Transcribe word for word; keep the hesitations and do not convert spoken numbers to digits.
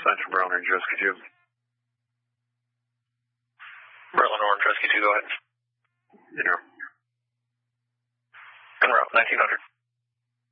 Central Maryland Orange Rescue two. Maryland Orange Rescue two, go ahead. In route. En route, nineteen hundred.